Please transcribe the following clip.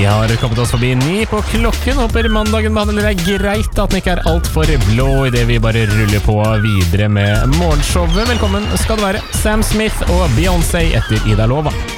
har kommet oss forbi 9 på klokken. Håper mandagen behandler deg greit, at den ikke alt for blå I det vi bare ruller på videre med morgenshowet. Velkommen skal du være, Sam Smith og Beyoncé etter Ida Lova.